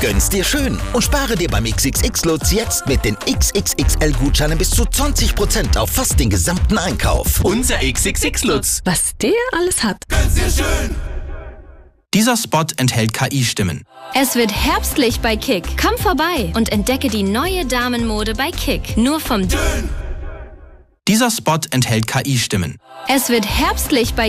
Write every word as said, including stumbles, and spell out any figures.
Gönn's dir schön und spare dir beim X X X-Lutz jetzt mit den X X X L-Gutscheinen bis zu zwanzig Prozent auf fast den gesamten Einkauf. Unser X X X-Lutz. Was der alles hat. Gönn's dir schön. Dieser Spot enthält K I-Stimmen. Es wird herbstlich bei Kick. Komm vorbei und entdecke die neue Damenmode bei Kick. Nur vom... Dieser Spot enthält K I-Stimmen. Es wird herbstlich bei